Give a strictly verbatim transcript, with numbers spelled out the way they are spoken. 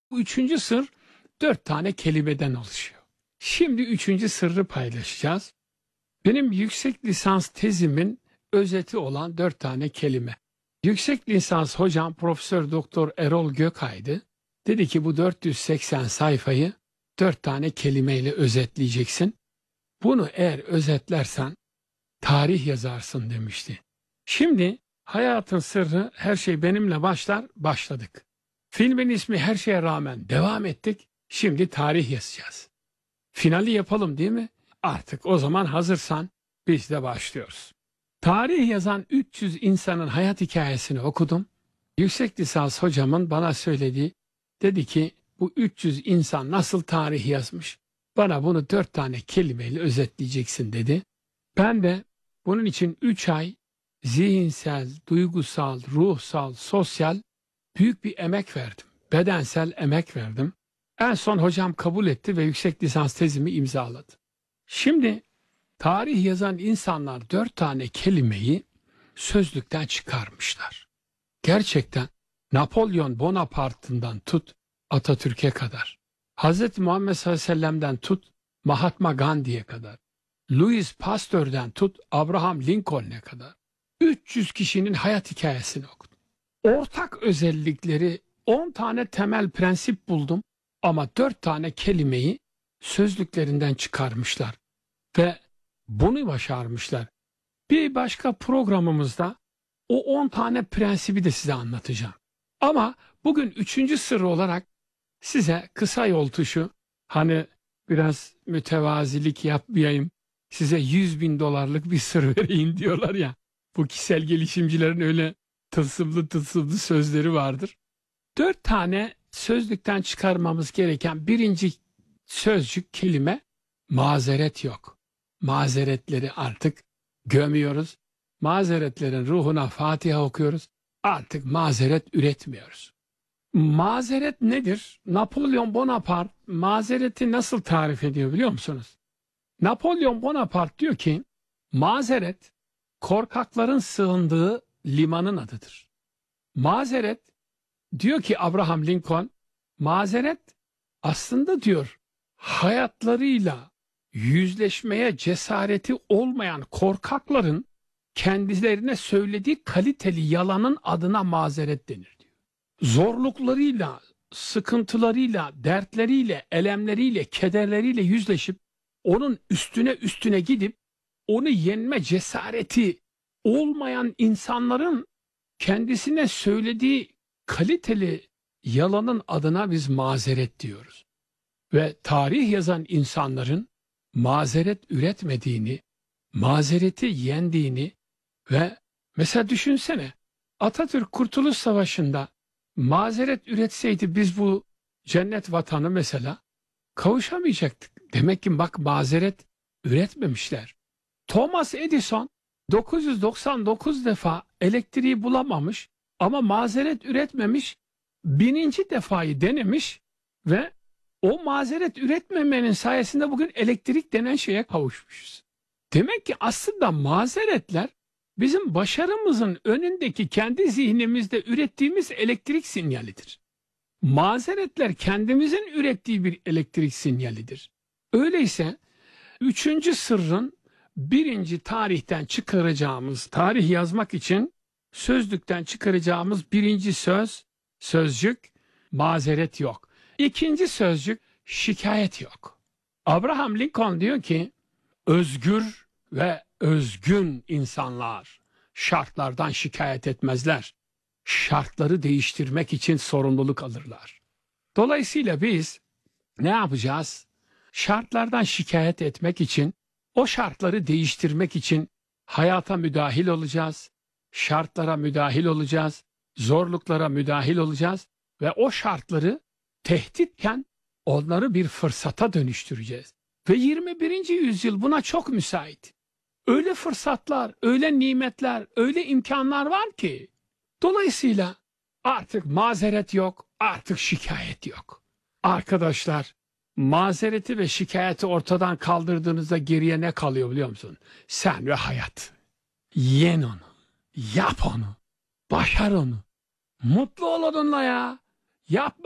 Bu üçüncü sır dört tane kelimeden oluşuyor. Şimdi üçüncü sırrı paylaşacağız. Benim yüksek lisans tezimin özeti olan dört tane kelime. Yüksek lisans hocam Profesör Doktor Erol Gökay'dı. Dedi ki bu dört yüz seksen sayfayı dört tane kelimeyle özetleyeceksin. Bunu eğer özetlersen tarih yazarsın demişti. Şimdi hayatın sırrı her şey benimle başlar, başladık. Filmin ismi Her Şeye Rağmen devam ettik. Şimdi tarih yazacağız. Finali yapalım değil mi? Artık o zaman hazırsan biz de başlıyoruz. Tarih yazan üç yüz insanın hayat hikayesini okudum. Yüksek lisans hocamın bana söylediği, dedi ki bu üç yüz insan nasıl tarih yazmış? Bana bunu dört tane kelimeyle özetleyeceksin dedi. Ben de bunun için üç ay zihinsel, duygusal, ruhsal, sosyal büyük bir emek verdim. Bedensel emek verdim. En son hocam kabul etti ve yüksek lisans tezimi imzaladı. Şimdi tarih yazan insanlar dört tane kelimeyi sözlükten çıkarmışlar. Gerçekten Napolyon Bonaparte'ından tut Atatürk'e kadar, Hazreti Muhammed sallallahu aleyhi ve sellem'den tut Mahatma Gandhi'ye kadar, Louis Pasteur'den tut Abraham Lincoln'e kadar üç yüz kişinin hayat hikayesini okudum. Ortak özellikleri on tane temel prensip buldum ama dört tane kelimeyi sözlüklerinden çıkarmışlar ve bunu başarmışlar. Bir başka programımızda o on tane prensibi de size anlatacağım. Ama bugün üçüncü sır olarak size kısa yol tuşu, hani biraz mütevazilik yapmayayım, size yüz bin dolarlık bir sır vereyim diyorlar ya. Bu kişisel gelişimcilerin öyle tılsımlı tılsımlı sözleri vardır. Dört tane sözlükten çıkarmamız gereken birinci sözcük kelime mazeret yok. Mazeretleri artık gömüyoruz. Mazeretlerin ruhuna Fatiha okuyoruz. Artık mazeret üretmiyoruz. Mazeret nedir? Napolyon Bonaparte mazereti nasıl tarif ediyor biliyor musunuz? Napolyon Bonaparte diyor ki mazeret korkakların sığındığı limanın adıdır. Mazeret, diyor ki Abraham Lincoln, mazeret aslında diyor hayatlarıyla yüzleşmeye cesareti olmayan korkakların kendilerine söylediği kaliteli yalanın adına mazeret denir diyor. Zorluklarıyla, sıkıntılarıyla, dertleriyle, elemleriyle, kederleriyle yüzleşip onun üstüne üstüne gidip onu yenme cesareti olmayan insanların kendisine söylediği kaliteli yalanın adına biz mazeret diyoruz. Ve tarih yazan insanların mazeret üretmediğini, mazereti yendiğini ve mesela düşünsene Atatürk Kurtuluş Savaşı'nda mazeret üretseydi biz bu cennet vatanı mesela kavuşamayacaktık. Demek ki bak mazeret üretmemişler. Thomas Edison dokuz yüz doksan dokuz defa elektriği bulamamış ama mazeret üretmemiş, bininci defayı denemiş ve o mazeret üretmemenin sayesinde bugün elektrik denen şeye kavuşmuşuz. Demek ki aslında mazeretler bizim başarımızın önündeki kendi zihnimizde ürettiğimiz elektrik sinyalidir. Mazeretler kendimizin ürettiği bir elektrik sinyalidir. Öyleyse üçüncü sırrın birinci tarihten çıkaracağımız, tarih yazmak için sözlükten çıkaracağımız birinci söz, sözcük mazeret yok. İkinci sözcük şikayet yok. Abraham Lincoln diyor ki özgür ve özgün insanlar şartlardan şikayet etmezler. Şartları değiştirmek için sorumluluk alırlar. Dolayısıyla biz ne yapacağız? Şartlardan şikayet etmek için, o şartları değiştirmek için hayata müdahil olacağız. Şartlara müdahil olacağız. Zorluklara müdahil olacağız. Ve o şartları tehditken onları bir fırsata dönüştüreceğiz. Ve yirmi birinci yüzyıl buna çok müsait. Öyle fırsatlar, öyle nimetler, öyle imkanlar var ki. Dolayısıyla artık mazeret yok, artık şikayet yok. Arkadaşlar, mazereti ve şikayeti ortadan kaldırdığınızda geriye ne kalıyor biliyor musun? Sen ve hayat. Yen onu, yap onu, başar onu. Mutlu ol onunla ya. Yapma.